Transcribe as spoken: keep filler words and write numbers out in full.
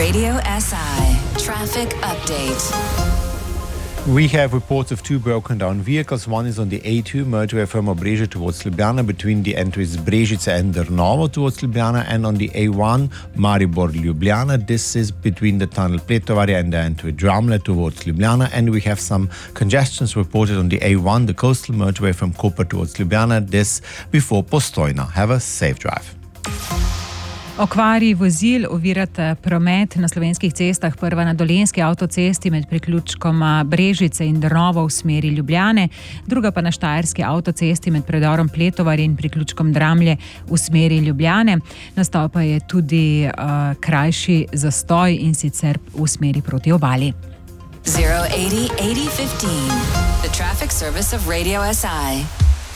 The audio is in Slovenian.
Radio S I traffic update. We have reports of two broken down vehicles. One is on the A two motorway from Obrežje towards Ljubljana between the entries Brežice and Drnovo towards Ljubljana, and on the A one Maribor Ljubljana. This is between the tunnel Pletovarje and the entry Dramlje towards Ljubljana, and we have some congestions reported on the A one, the coastal motorway from Koper towards Ljubljana. This before Postojna. Have a safe drive. Okvari vozil ovirata promet na slovenskih cestah, prva na Dolenjski avtocesti med priključkoma Brežice in Drnovo v smeri Ljubljane, druga pa na Štajerski avtocesti med predorom Pletovarje in priključkom Dramlje v smeri Ljubljane. Nastal pa je tudi uh, krajši zastoj, in sicer v smeri proti obali. zero eighty eighty fifteen, the traffic service of Radio S I.